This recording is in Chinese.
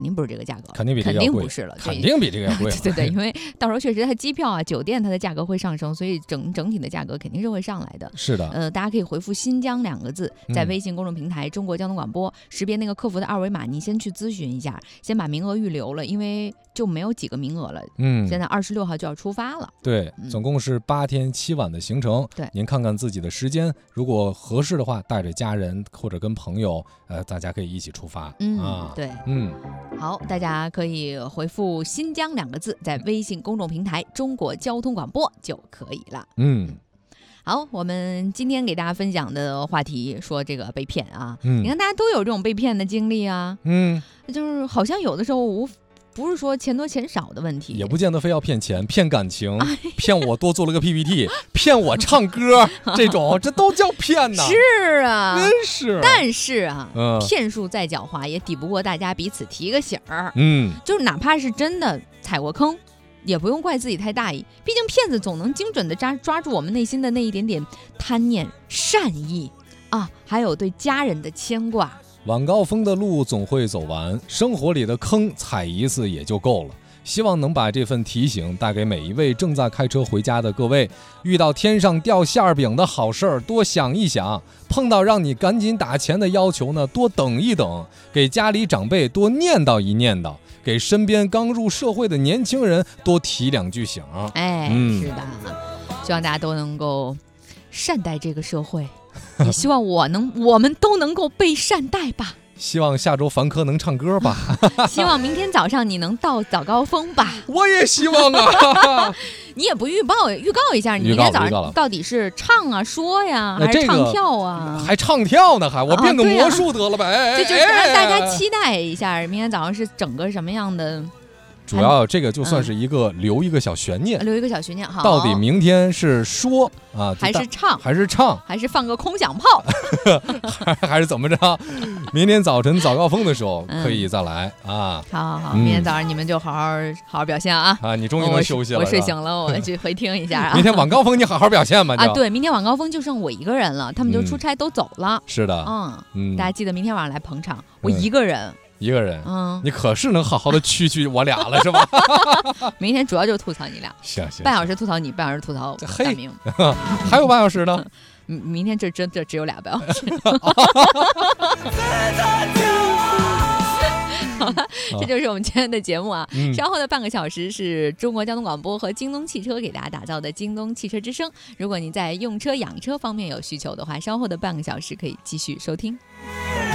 定不是这个价格， 肯定比这个要贵， 肯定不是了， 肯定比这个要贵。 对，因为到时候确实它机票啊、酒店它的价格会上升，所以整体的价格肯定是会上来的。 是的， 大家可以回复新疆2个字，在微信公众平台中国交通广播识别那个客服的二维码，你先去咨询一下，先把名额预留了，因为就没有几个名额了。现在26号就要出发了。 对，总共是8天7晚的行程。 对， 您看看自己的时间，如果合适的话，带着家人或者跟朋友，大家可以一起出发。 对，好，大家可以回复新疆2个字，在微信公众平台中国交通广播就可以了。好，我们今天给大家分享的话题说这个被骗啊，你看大家都有这种被骗的经历啊，就是好像有的时候不是说钱多钱少的问题， 也不见得非要骗钱，骗感情，骗我多做了个 PPT， 骗我唱歌，这都叫骗呐。 是啊， 真是。 但是啊，骗术再狡猾，也抵不过大家彼此提个醒儿。就是哪怕是真的踩过坑，也不用怪自己太大意，毕竟骗子总能精准的抓住我们内心的那一点点贪念、善意啊，还有对家人的牵挂。 晚高峰的路总会走完，生活里的坑踩一次也就够了。希望能把这份提醒带给每一位正在开车回家的各位，遇到天上掉馅饼的好事儿多想一想，碰到让你赶紧打钱的要求呢，多等一等，给家里长辈多念叨一念叨，给身边刚入社会的年轻人多提2句醒。 是的，希望大家都能够善待这个社会，也希望我们都能够被善待吧。 希望下周凡科能唱歌吧。 希望明天早上你能到早高峰吧。 我也希望啊。 你也不预告一下，你明天早上到底是唱啊、说呀，还是唱跳啊？ 还唱跳呢？我变个魔术得了呗。 这就是让大家期待一下，明天早上是整个什么样的。 主要这个就算是留一个小悬念， 好， 到底明天是说啊， 还是唱，还是放个空响炮， 还是怎么着？明天早晨早高峰的时候可以再来啊。 好，明天早上你们就好好表现啊！ 你终于能休息了。 我睡醒了，我去回听一下啊。 明天晚高峰你好好表现吧。 对，明天晚高峰就剩我一个人了，他们就出差都走了。 是的， 大家记得明天晚上来捧场，我一个人。 你可是能好好的去我俩了是吧？ 明天主要就是吐槽你俩， 行， 半小时吐槽你，半小时吐槽大明。 还有半小时呢？ 明天这只有2半小时。好了，这就是我们今天的节目啊。稍后的半个小时是中国交通广播和京东汽车给大家打造的京东汽车之声。如果你在用车养车方面有需求的话，稍后的半个小时可以继续收听。